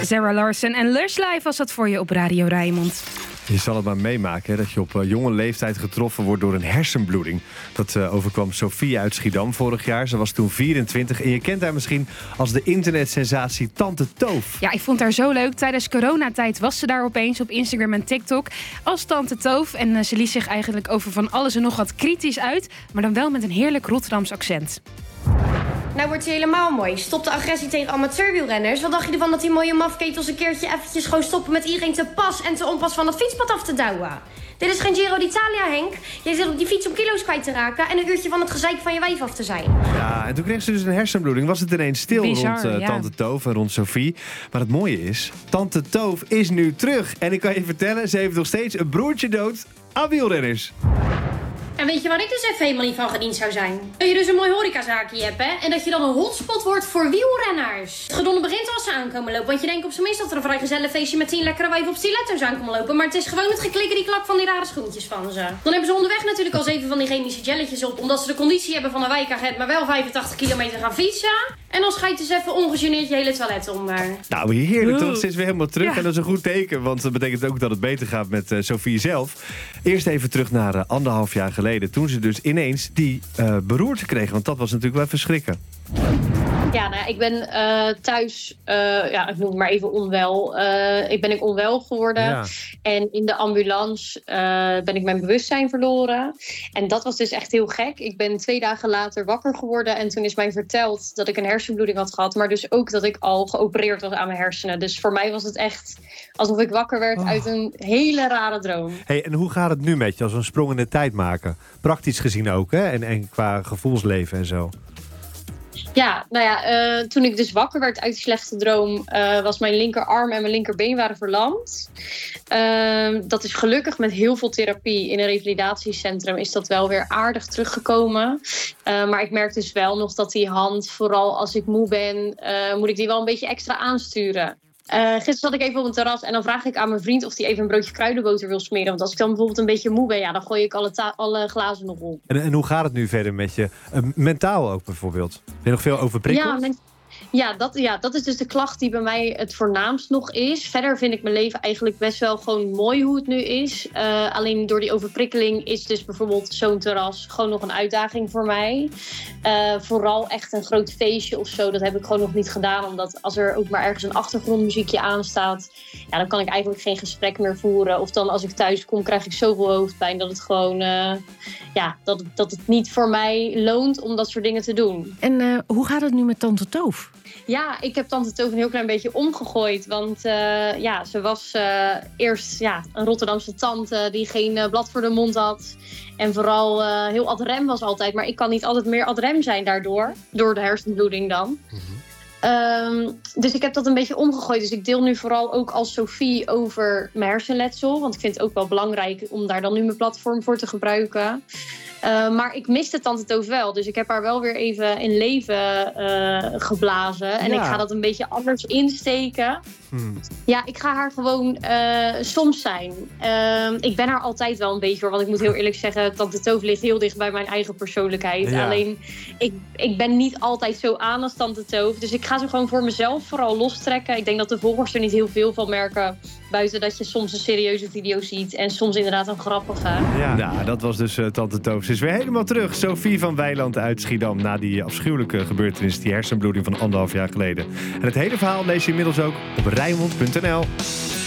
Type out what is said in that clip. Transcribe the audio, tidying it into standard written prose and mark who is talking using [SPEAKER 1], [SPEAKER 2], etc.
[SPEAKER 1] Sarah Larsen en Lush Live was dat voor je op Radio Rijnmond.
[SPEAKER 2] Je zal het maar meemaken hè, dat je op jonge leeftijd getroffen wordt door een hersenbloeding. Dat overkwam Sophie uit Schiedam vorig jaar. Ze was toen 24 en je kent haar misschien als de internetsensatie Tante Toof.
[SPEAKER 1] Ja, ik vond haar zo leuk. Tijdens coronatijd was ze daar opeens op Instagram en TikTok als Tante Toof. En ze liet zich eigenlijk over van alles en nog wat kritisch uit, maar dan wel met een heerlijk Rotterdams accent.
[SPEAKER 3] Nou wordt hij helemaal mooi. Stop de agressie tegen amateurwielrenners. Wat dacht je ervan dat die mooie mafketels een keertje eventjes gewoon stoppen met iedereen te pas en te onpas van het fietspad af te douwen? Dit is geen Giro d'Italia, Henk. Jij zit op die fiets om kilo's kwijt te raken en een uurtje van het gezeik van je wijf af te zijn.
[SPEAKER 2] Ja, en toen kreeg ze dus een hersenbloeding. Was het ineens stil
[SPEAKER 1] Bizar,
[SPEAKER 2] rond
[SPEAKER 1] ja.
[SPEAKER 2] Tante Toof en rond Sophie. Maar het mooie is, Tante Toof is nu terug. En ik kan je vertellen, ze heeft nog steeds een broertje dood aan wielrenners.
[SPEAKER 3] En weet je waar ik dus even helemaal niet van gediend zou zijn? Dat je dus een mooi horecazaakje hebt, hè? En dat je dan een hotspot wordt voor wielrenners. Het gedonder begint als ze aankomen lopen. Want je denkt op zijn minst dat er een vrijgezellenfeestje met 10 lekkere wijven op stiletto's aankomen lopen. Maar het is gewoon het geklikkerieklak van die rare schoentjes van ze. Dan hebben ze onderweg natuurlijk al 7 van die chemische jelletjes op. Omdat ze de conditie hebben van een wijkagent, maar wel 85 kilometer gaan fietsen. En dan schijt dus even ongegeneerd je hele toilet onder.
[SPEAKER 2] Nou, heerlijk toch? Ze is weer helemaal terug.
[SPEAKER 1] Ja.
[SPEAKER 2] En dat is een goed teken, want dat betekent ook dat het beter gaat met Sophie zelf. Eerst even terug naar 1,5 jaar geleden. Toen ze dus ineens die beroerte kreeg. Want dat was natuurlijk wel even schrikken.
[SPEAKER 4] Ja, nou, ik ben thuis, ik noem het maar even onwel. Ik ben onwel geworden.
[SPEAKER 2] Ja.
[SPEAKER 4] En in de ambulance ben ik mijn bewustzijn verloren. En dat was dus echt heel gek. Ik ben 2 dagen later wakker geworden. En toen is mij verteld dat ik een hersenbloeding had gehad. Maar dus ook dat ik al geopereerd was aan mijn hersenen. Dus voor mij was het echt alsof ik wakker werd uit een hele rare droom.
[SPEAKER 2] Hey, en hoe gaat het nu met je als we een sprong in de tijd maken? Praktisch gezien ook, hè? En qua gevoelsleven en zo.
[SPEAKER 4] Ja, nou ja, toen ik dus wakker werd uit die slechte droom, was mijn linkerarm en mijn linkerbeen waren verlamd. Dat is gelukkig met heel veel therapie in een revalidatiecentrum is dat wel weer aardig teruggekomen. Maar ik merk dus wel nog dat die hand, vooral als ik moe ben, moet ik die wel een beetje extra aansturen. Gisteren zat ik even op een terras en dan vraag ik aan mijn vriend of hij even een broodje kruidenboter wil smeren. Want als ik dan bijvoorbeeld een beetje moe ben, ja, dan gooi ik alle glazen nog op.
[SPEAKER 2] En hoe gaat het nu verder met je? Mentaal ook bijvoorbeeld? Ben je nog veel overprikkeld?
[SPEAKER 4] Dat is dus de klacht die bij mij het voornaamst nog is. Verder vind ik mijn leven eigenlijk best wel gewoon mooi hoe het nu is. Alleen door die overprikkeling is dus bijvoorbeeld zo'n terras gewoon nog een uitdaging voor mij. Vooral echt een groot feestje of zo, dat heb ik gewoon nog niet gedaan. Omdat als er ook maar ergens een achtergrondmuziekje aanstaat, ja, dan kan ik eigenlijk geen gesprek meer voeren. Of dan als ik thuis kom, krijg ik zoveel hoofdpijn dat het gewoon dat het niet voor mij loont om dat soort dingen te doen.
[SPEAKER 5] En hoe gaat het nu met Tante Toof?
[SPEAKER 4] Ja, ik heb Tante Toof een heel klein beetje omgegooid. Want ze was eerst een Rotterdamse tante die geen blad voor de mond had. En vooral heel ad rem was altijd. Maar ik kan niet altijd meer ad rem zijn daardoor. Door de hersenbloeding dan. Dus ik heb dat een beetje omgegooid. Dus ik deel nu vooral ook als Sophie over mijn hersenletsel. Want ik vind het ook wel belangrijk om daar dan nu mijn platform voor te gebruiken. Maar ik miste Tante Toof wel. Dus ik heb haar wel weer even in leven geblazen. En ik ga dat een beetje anders insteken. Ja, ik ga haar gewoon soms zijn. Ik ben haar altijd wel een beetje hoor. Want ik moet heel eerlijk zeggen, Tante Toof ligt heel dicht bij mijn eigen persoonlijkheid.
[SPEAKER 2] Ja.
[SPEAKER 4] Alleen, ik ben niet altijd zo aan als Tante Toof. Dus ik ga ze gewoon voor mezelf vooral lostrekken. Ik denk dat de volgers er niet heel veel van merken. Buiten dat je soms een serieuze video ziet. En soms inderdaad een grappige.
[SPEAKER 2] Ja, nou, dat was dus Tante Toof. Ze is weer helemaal terug. Sophie van Weiland uit Schiedam. Na die afschuwelijke gebeurtenis, die hersenbloeding van 1,5 jaar geleden. En het hele verhaal lees je inmiddels ook op Rijnmond.nl.